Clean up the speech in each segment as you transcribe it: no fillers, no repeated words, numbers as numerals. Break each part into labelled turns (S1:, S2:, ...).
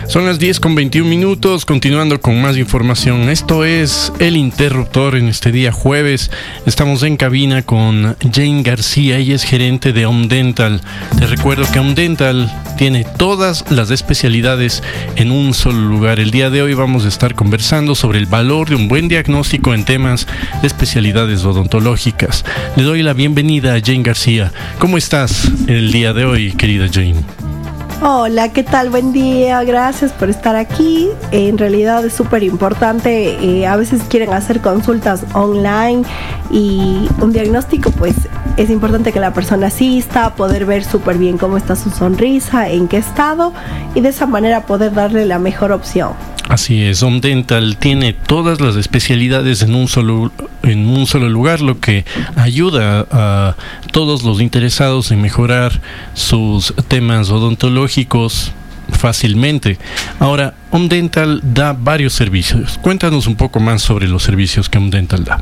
S1: Son las 10:21, continuando con más información. Esto es El Interruptor en este día jueves. Estamos en cabina con Jane García, ella es gerente de Omdental. Te recuerdo que Omdental tiene todas las especialidades en un solo lugar. El día de hoy vamos a estar conversando sobre el valor de un buen diagnóstico en temas de especialidades odontológicas. Le doy la bienvenida a Jane García. ¿Cómo estás el día de hoy, querida Jane?
S2: Hola, ¿qué tal? Buen día, gracias por estar aquí. En realidad es súper importante, a veces quieren hacer consultas online y un diagnóstico, pues es importante que la persona asista, poder ver súper bien cómo está su sonrisa, en qué estado, y de esa manera poder darle la mejor opción.
S1: Así es, Omdental tiene todas las especialidades en un solo lugar, lo que ayuda a todos los interesados en mejorar sus temas odontológicos fácilmente. Ahora, Omdental da varios servicios. Cuéntanos un poco más sobre los servicios que Omdental da.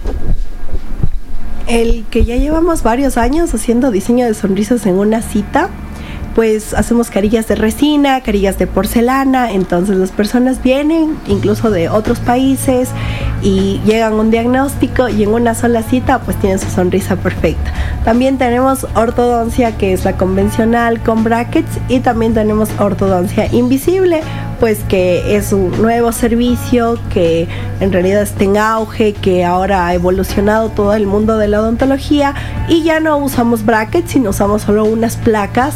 S2: El que ya llevamos varios años haciendo diseño de sonrisas en una cita, pues hacemos carillas de resina, carillas de porcelana. Entonces las personas vienen incluso de otros países y llegan a un diagnóstico y en una sola cita pues tienen su sonrisa perfecta. También tenemos ortodoncia, que es la convencional con brackets, y también tenemos ortodoncia invisible, pues que es un nuevo servicio que en realidad está en auge, que ahora ha evolucionado todo el mundo de la odontología, y ya no usamos brackets, sino usamos solo unas placas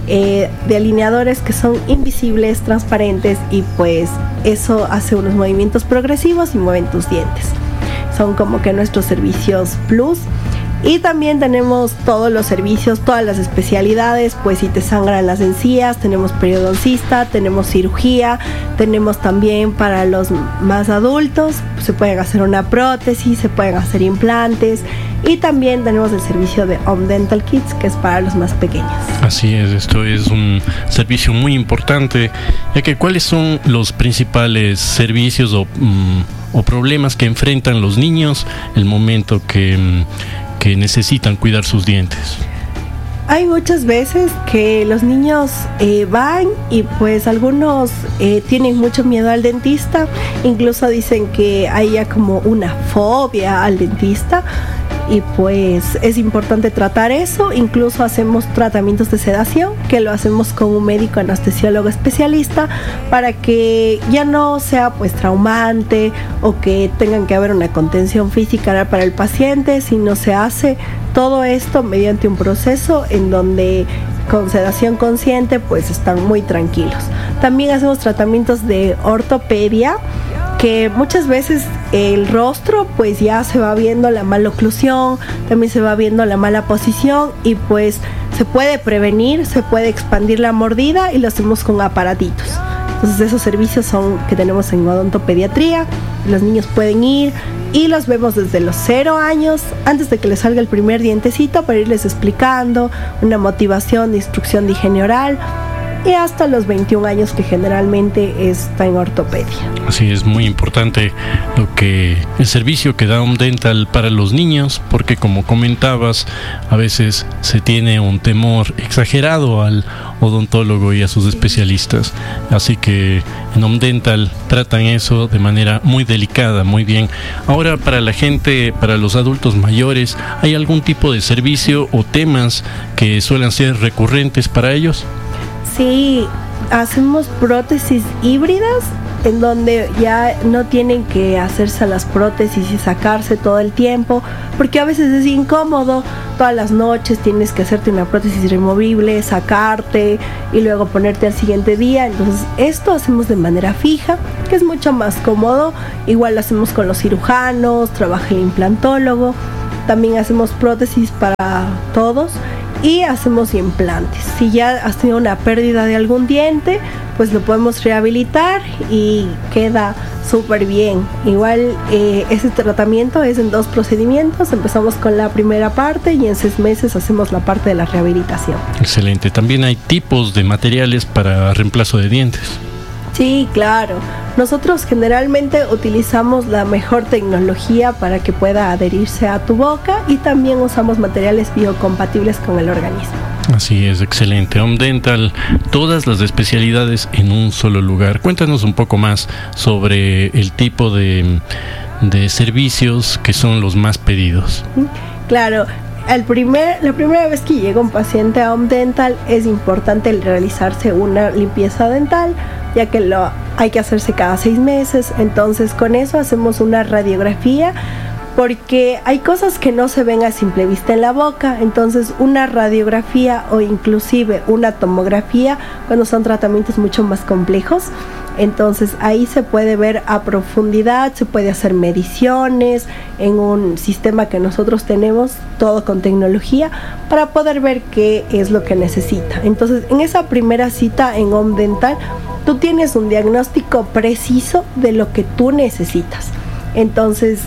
S2: de alineadores que son invisibles, transparentes, y pues eso hace unos movimientos progresivos y mueven tus dientes. Son como que nuestros servicios plus. Y también tenemos todos los servicios, todas las especialidades, pues si te sangran las encías, tenemos periodoncista, tenemos cirugía, tenemos también para los más adultos, se pueden hacer una prótesis, se pueden hacer implantes, y también tenemos el servicio de Omdental Kids, que es para los más pequeños. Así es, esto es un servicio muy importante, ya que ¿cuáles son los principales servicios o problemas que enfrentan los niños el momento que necesitan cuidar sus dientes? Hay muchas veces que los niños van y pues algunos tienen mucho miedo al dentista, incluso dicen que hay ya como una fobia al dentista, y pues es importante tratar eso. Incluso hacemos tratamientos de sedación, que lo hacemos con un médico anestesiólogo especialista, para que ya no sea pues traumante o que tengan que haber una contención física para el paciente, sino se hace todo esto mediante un proceso en donde con sedación consciente pues están muy tranquilos. También hacemos tratamientos de ortopedia, que muchas veces el rostro pues ya se va viendo la mala oclusión, también se va viendo la mala posición, y pues se puede prevenir, se puede expandir la mordida, y lo hacemos con aparatitos. Entonces esos servicios son que tenemos en odontopediatría. Los niños pueden ir y los vemos desde los 0 años, antes de que les salga el primer dientecito, para irles explicando una motivación de instrucción de higiene oral, y hasta los 21 años, que generalmente está en ortopedia. Así es, muy importante el servicio que da Omdental para los niños, porque como comentabas, a veces se tiene un temor exagerado al odontólogo y a sus especialistas, así que en Omdental tratan eso de manera muy delicada, muy bien. Ahora, para la gente, para los adultos mayores, ¿hay algún tipo de servicio o temas que suelen ser recurrentes para ellos? Sí, hacemos prótesis híbridas, en donde ya no tienen que hacerse las prótesis y sacarse todo el tiempo, porque a veces es incómodo. Todas las noches tienes que hacerte una prótesis removible, sacarte y luego ponerte al siguiente día. Entonces esto hacemos de manera fija, que es mucho más cómodo. Igual lo hacemos con los cirujanos, trabaja el implantólogo. También hacemos prótesis para todos, y hacemos implantes. Si ya has tenido una pérdida de algún diente, pues lo podemos rehabilitar y queda súper bien. Igual ese tratamiento es en 2 procedimientos. Empezamos con la primera parte y en 6 meses hacemos la parte de la rehabilitación. Excelente. También hay tipos de materiales para reemplazo de dientes. Sí, claro. Nosotros generalmente utilizamos la mejor tecnología para que pueda adherirse a tu boca y también usamos materiales biocompatibles con el organismo.
S1: Así es, excelente. Home Dental, todas las especialidades en un solo lugar. Cuéntanos un poco más sobre el tipo de servicios que son los más pedidos.
S2: Claro. La primera vez que llega un paciente a Home Dental es importante realizarse una limpieza dental, ya que hay que hacerse cada 6 meses. Entonces con eso hacemos una radiografía, porque hay cosas que no se ven a simple vista en la boca. Entonces una radiografía o inclusive una tomografía, cuando son tratamientos mucho más complejos, entonces ahí se puede ver a profundidad, se puede hacer mediciones en un sistema que nosotros tenemos, todo con tecnología, para poder ver qué es lo que necesita. Entonces en esa primera cita en Home Dental, tú tienes un diagnóstico preciso de lo que tú necesitas. Entonces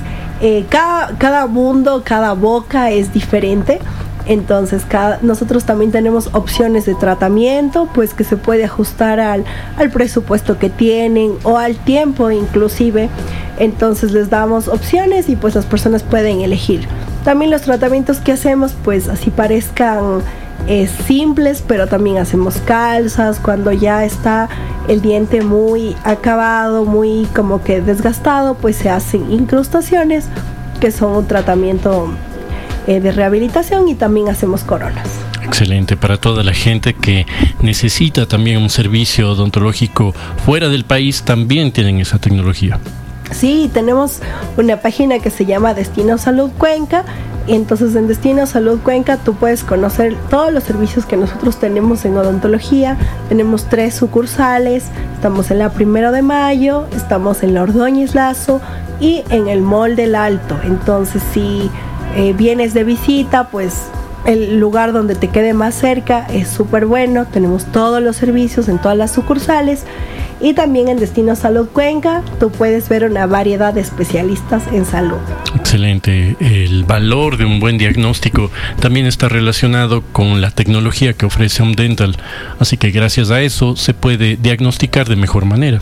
S2: cada mundo, cada boca es diferente. Entonces nosotros también tenemos opciones de tratamiento, pues que se puede ajustar al presupuesto que tienen o al tiempo inclusive. Entonces les damos opciones y pues las personas pueden elegir. También los tratamientos que hacemos, pues así parezcan simples, pero también hacemos calzas cuando ya está el diente muy acabado, muy como que desgastado, pues se hacen incrustaciones, que son un tratamiento de rehabilitación, y también hacemos coronas.
S1: Excelente, para toda la gente que necesita también un servicio odontológico fuera del país, también tienen esa tecnología.
S2: Sí, tenemos una página que se llama Destino Salud Cuenca. Y entonces en Destino Salud Cuenca tú puedes conocer todos los servicios que nosotros tenemos en odontología. Tenemos 3 sucursales, estamos en la 1 de Mayo, estamos en la Ordóñez Lazo y en el Mall del Alto. Entonces si vienes de visita, pues el lugar donde te quede más cerca es súper bueno. Tenemos todos los servicios en todas las sucursales. Y también en Destino Salud Cuenca tú puedes ver una variedad de especialistas en salud.
S1: Excelente. El valor de un buen diagnóstico también está relacionado con la tecnología que ofrece Home Dental. Así que gracias a eso se puede diagnosticar de mejor manera.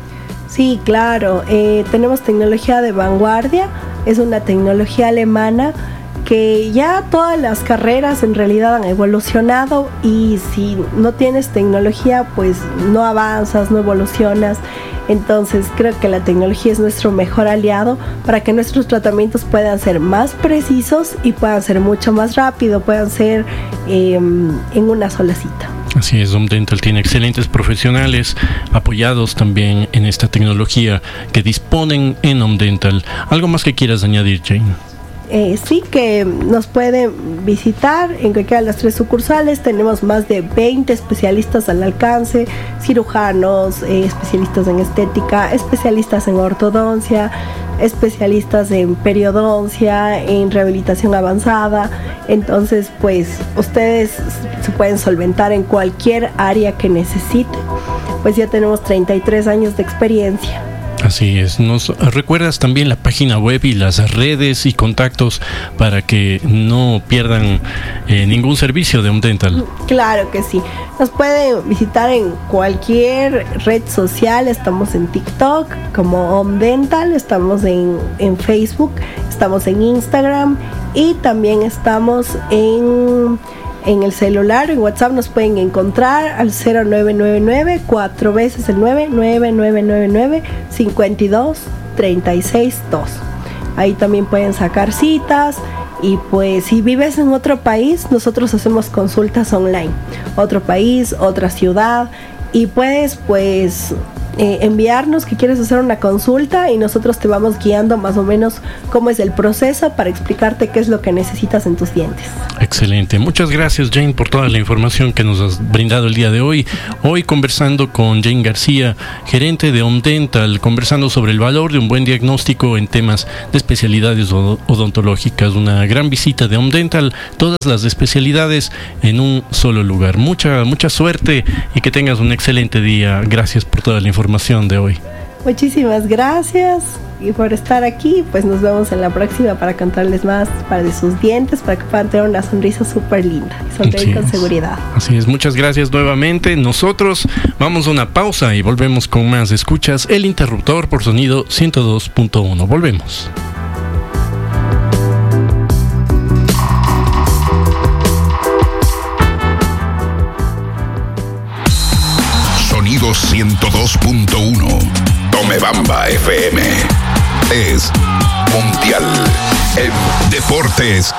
S2: Sí, claro. Tenemos tecnología de vanguardia. Es una tecnología alemana que ya todas las carreras en realidad han evolucionado, y si no tienes tecnología pues no avanzas, no evolucionas. Entonces creo que la tecnología es nuestro mejor aliado para que nuestros tratamientos puedan ser más precisos y puedan ser mucho más rápido, puedan ser en una sola cita.
S1: Así es, Home Dental tiene excelentes profesionales apoyados también en esta tecnología que disponen en Home Dental. ¿Algo más que quieras añadir, Jane?
S2: Sí, que nos pueden visitar en cualquiera de las 3 sucursales. Tenemos más de 20 especialistas al alcance, cirujanos, especialistas en estética, especialistas en ortodoncia, especialistas en periodoncia, en rehabilitación avanzada. Entonces, pues ustedes se pueden solventar en cualquier área que necesiten. Pues ya tenemos 33 años de experiencia.
S1: Así es. ¿Nos recuerdas también la página web y las redes y contactos para que no pierdan ningún servicio de Home Dental?
S2: Claro que sí. Nos pueden visitar en cualquier red social. Estamos en TikTok como Home Dental, estamos en Facebook, estamos en Instagram y también estamos en el celular, en WhatsApp nos pueden encontrar al 0999 4 veces el 99999 52 36 2. Ahí también pueden sacar citas. Y pues si vives en otro país, nosotros hacemos consultas online. Otro país, otra ciudad. Y puedes pues enviarnos que quieres hacer una consulta y nosotros te vamos guiando más o menos cómo es el proceso para explicarte qué es lo que necesitas en tus dientes.
S1: Excelente. Muchas gracias, Jane, por toda la información que nos has brindado el día de hoy. Hoy conversando con Jane García, gerente de Home Dental, conversando sobre el valor de un buen diagnóstico en temas de especialidades odontológicas. Una gran visita de Home Dental, todas las especialidades en un solo lugar. Mucha suerte y que tengas un excelente día. Gracias por toda la información de hoy.
S2: Muchísimas gracias y por estar aquí. Pues nos vemos en la próxima para contarles más para de sus dientes, para que puedan tener una sonrisa súper linda y sonreír con seguridad.
S1: Así es, muchas gracias nuevamente. Nosotros vamos a una pausa y volvemos con más. Escuchas El Interruptor por Sonido 102.1. Volvemos.
S3: Sonido 102.1. Tomebamba FM. Es Mundial en Deportes.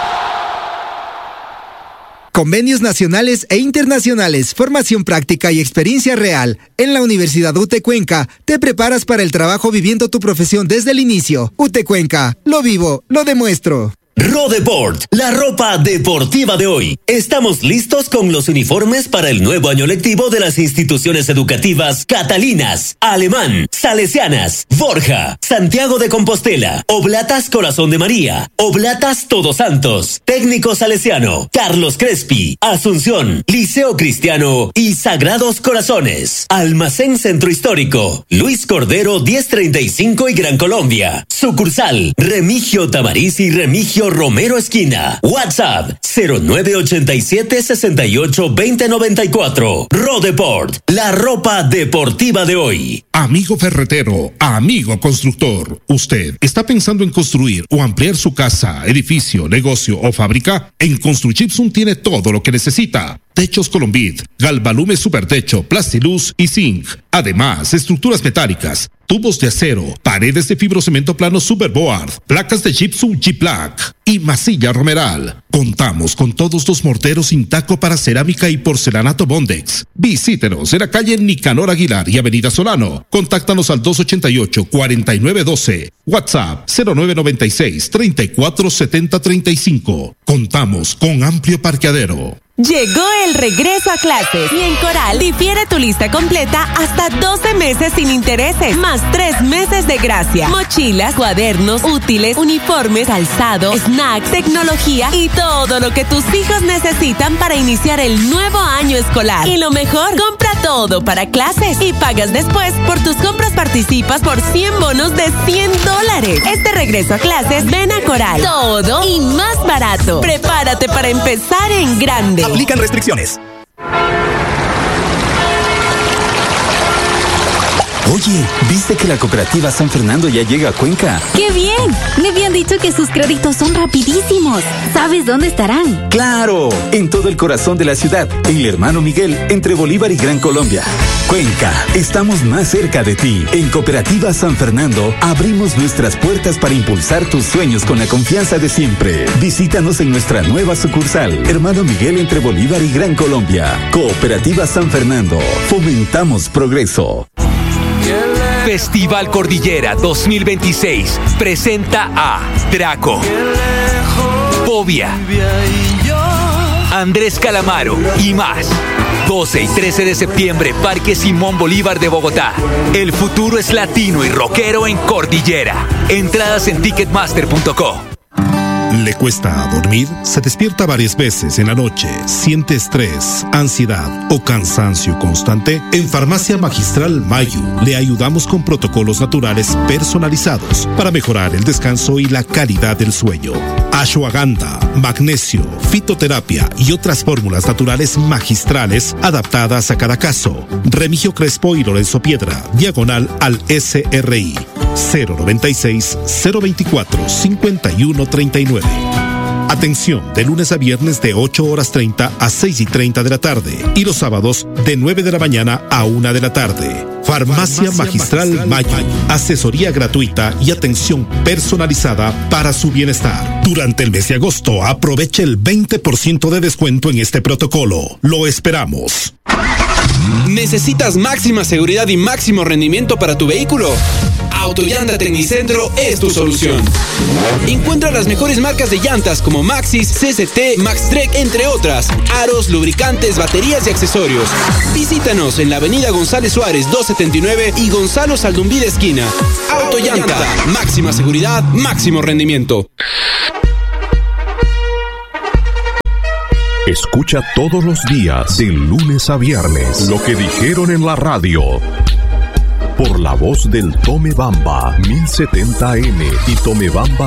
S4: Convenios nacionales e internacionales, formación práctica y experiencia real. En la Universidad UTE Cuenca te preparas para el trabajo viviendo tu profesión desde el inicio. UTE Cuenca, lo vivo, lo demuestro.
S5: Rodeport, la ropa deportiva de hoy. Estamos listos con los uniformes para el nuevo año lectivo de las instituciones educativas Catalinas, Alemán, Salesianas, Borja, Santiago de Compostela, Oblatas Corazón de María, Oblatas Todos Santos, Técnico Salesiano, Carlos Crespi, Asunción, Liceo Cristiano y Sagrados Corazones. Almacén Centro Histórico, Luis Cordero 1035 y Gran Colombia. Sucursal, Remigio Tamariz y Remigio Romero Esquina. WhatsApp 0987 68 2094. Rodeport, la ropa deportiva de hoy.
S3: Amigo ferretero, amigo constructor, ¿usted está pensando en construir o ampliar su casa, edificio, negocio o fábrica? En Construchipsum tiene todo lo que necesita. Techos Colombit, Galvalume Supertecho, Plastiluz y Zinc. Además, estructuras metálicas, tubos de acero, paredes de fibrocemento plano Superboard, placas de Gypsum G-Plaque y masilla Romeral. Contamos con todos los morteros Intaco para cerámica y porcelanato Bondex. Visítenos en la calle Nicanor Aguilar y Avenida Solano. Contáctanos al 288-4912. WhatsApp 0996-347035. Contamos con amplio parqueadero.
S6: Llegó el regreso a clases y en Coral difiere tu lista completa hasta 12 meses sin intereses, más 3 meses de gracia. Mochilas, cuadernos, útiles, uniformes, calzado, snacks, tecnología y todo lo que tus hijos necesitan para iniciar el nuevo año escolar. Y lo mejor, compra todo para clases y pagas después. Por tus compras participas por 100 bonos de $100. Este regreso a clases, ven a Coral. Todo y más barato. Prepárate para empezar en grande.
S5: Aplican restricciones. Oye, ¿viste que la cooperativa San Fernando ya llega a Cuenca?
S7: ¡Qué bien! Me habían dicho que sus créditos son rapidísimos. ¿Sabes dónde estarán?
S5: ¡Claro! En todo el corazón de la ciudad, en el Hermano Miguel, entre Bolívar y Gran Colombia. Cuenca, estamos más cerca de ti. En Cooperativa San Fernando, abrimos nuestras puertas para impulsar tus sueños con la confianza de siempre. Visítanos en nuestra nueva sucursal, Hermano Miguel, entre Bolívar y Gran Colombia. Cooperativa San Fernando, fomentamos progreso.
S8: Festival Cordillera 2026 presenta a Draco, Fobia, Andrés Calamaro y más. 12 y 13 de septiembre, Parque Simón Bolívar de Bogotá. El futuro es latino y rockero en Cordillera. Entradas en ticketmaster.co.
S3: ¿Le cuesta dormir? ¿Se despierta varias veces en la noche? ¿Siente estrés, ansiedad o cansancio constante? En Farmacia Magistral Mayu le ayudamos con protocolos naturales personalizados para mejorar el descanso y la calidad del sueño. Ashwagandha, magnesio, fitoterapia y otras fórmulas naturales magistrales adaptadas a cada caso. Remigio Crespo y Lorenzo Piedra, diagonal al SRI. 096-024-5139. Atención, de lunes a viernes de 8:30 a 6:30 de la tarde y los sábados de 9 de la mañana a 1 de la tarde. Farmacia Magistral Mayu, asesoría gratuita y atención personalizada para su bienestar. Durante el mes de agosto, aproveche el 20% de descuento en este protocolo. Lo esperamos.
S9: ¿Necesitas máxima seguridad y máximo rendimiento para tu vehículo? Autollanta Tecnicentro es tu solución. Encuentra las mejores marcas de llantas como Maxxis, CCT, Maxtrek, entre otras. Aros, lubricantes, baterías y accesorios. Visítanos en la avenida González Suárez 279 y Gonzalo Saldumbide esquina. Autollanta, máxima seguridad, máximo rendimiento.
S10: Escucha todos los días, de lunes a viernes, lo que dijeron en la radio. por la voz del Tomebamba 1070M y Tomebamba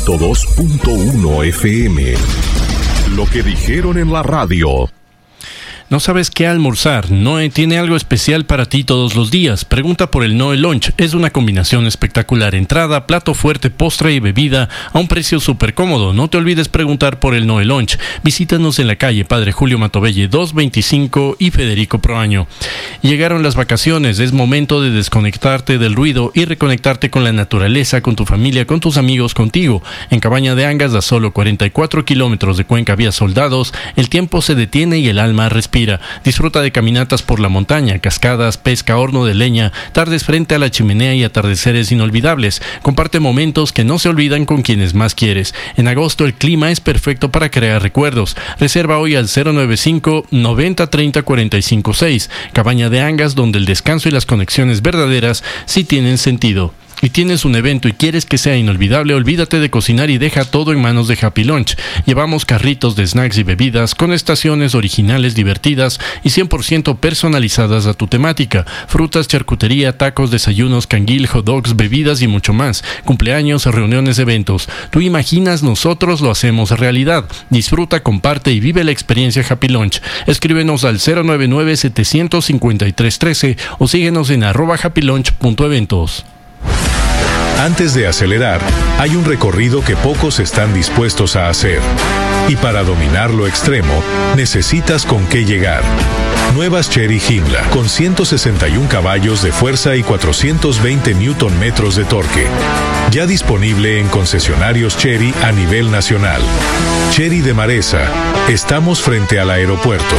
S10: 102.1 FM. Lo que dijeron en la radio.
S1: ¿No sabes qué almorzar? Noe tiene algo especial para ti todos los días. Pregunta por el Noe Lunch. Es una combinación espectacular. Entrada, plato fuerte, postre y bebida a un precio súper cómodo. No te olvides preguntar por el Noe Lunch. Visítanos en la calle Padre Julio Matobelle 225 y Federico Proaño. Llegaron las vacaciones. Es momento de desconectarte del ruido y reconectarte con la naturaleza, con tu familia, con tus amigos, contigo. En Cabaña de Angas, a solo 44 kilómetros de Cuenca vía Soldados, el tiempo se detiene y el alma respira. Disfruta de caminatas por la montaña, cascadas, pesca, horno de leña, tardes frente a la chimenea y atardeceres inolvidables. Comparte momentos que no se olvidan con quienes más quieres. En agosto el clima es perfecto para crear recuerdos. Reserva hoy al 095 90 30 45 6. Cabaña de Angas, donde el descanso y las conexiones verdaderas sí tienen sentido. Y tienes un evento y quieres que sea inolvidable, olvídate de cocinar y deja todo en manos de Happy Lunch. Llevamos carritos de snacks y bebidas con estaciones originales, divertidas y 100% personalizadas a tu temática. Frutas, charcutería, tacos, desayunos, canguil, hot dogs, bebidas y mucho más. Cumpleaños, reuniones, eventos. Tú imaginas, nosotros lo hacemos realidad. Disfruta, comparte y vive la experiencia Happy Lunch. Escríbenos al 099-753-13 o síguenos en @happylunch.eventos.
S10: Antes de acelerar, hay un recorrido que pocos están dispuestos a hacer. Y para dominar lo extremo, necesitas con qué llegar. Nuevas Chery Jimla, con 161 caballos de fuerza y 420 Nm de torque. Ya disponible en concesionarios Chery a nivel nacional. Chery de Maresa, estamos frente al aeropuerto.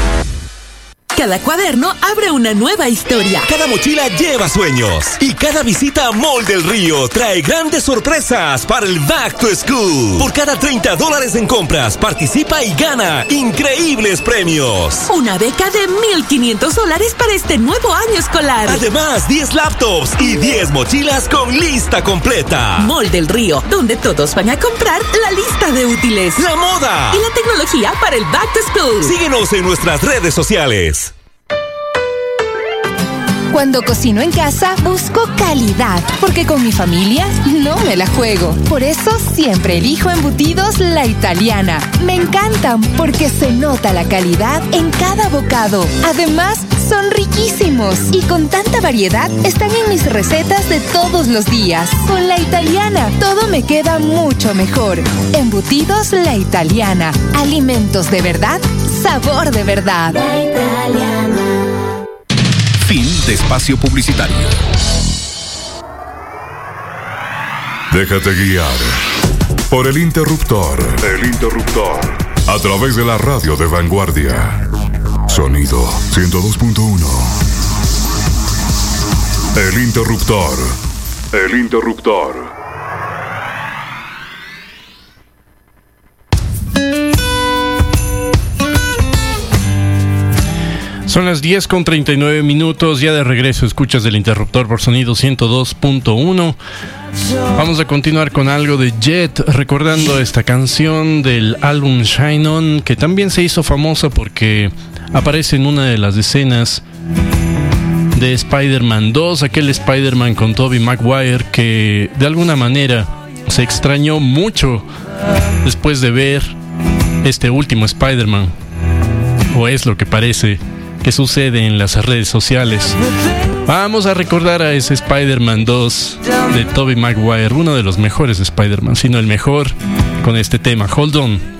S6: Cada cuaderno abre una nueva historia.
S5: Cada mochila lleva sueños. Y cada visita a Mall del Río trae grandes sorpresas para el Back to School. Por cada $30 en compras, participa y gana increíbles premios.
S6: Una beca de $1,500 para este nuevo año escolar.
S5: Además, 10 laptops y 10 mochilas con lista completa.
S6: Mall del Río, donde todos van a comprar la lista de útiles,
S5: la moda
S6: y la tecnología para el Back to School.
S5: Síguenos en nuestras redes sociales.
S11: Cuando cocino en casa, busco calidad, porque con mi familia no me la juego. Por eso siempre elijo embutidos La Italiana. Me encantan porque se nota la calidad en cada bocado. Además, son riquísimos y con tanta variedad están en mis recetas de todos los días. Con La Italiana, todo me queda mucho mejor. Embutidos La Italiana. Alimentos de verdad, sabor de verdad. La Italiana.
S10: Fin de espacio publicitario. Déjate guiar por el interruptor. El interruptor. A través de la radio de Vanguardia. Sonido 102.1. El interruptor. El interruptor.
S1: Son las 10:39, ya de regreso, escuchas del interruptor por Sonido 102.1. Vamos a continuar con algo de Jet, recordando esta canción del álbum Shine On, que también se hizo famosa porque aparece en una de las escenas de Spider-Man 2, aquel Spider-Man con Tobey Maguire que de alguna manera se extrañó mucho después de ver este último Spider-Man, o es lo que parece que sucede en las redes sociales. Vamos a recordar a ese Spider-Man 2 de Tobey Maguire, uno de los mejores Spider-Man, sino el mejor, con este tema, Hold On.